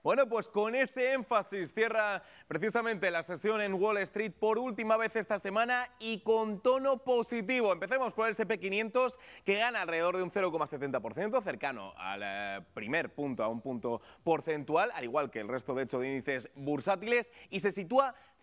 Bueno, pues con ese énfasis cierra precisamente la sesión en Wall Street por última vez esta semana y con tono positivo. Empecemos por el S&P 500, que gana alrededor de un 0,70%, cercano al primer punto, a un punto porcentual, al igual que el resto de índices bursátiles, y se sitúa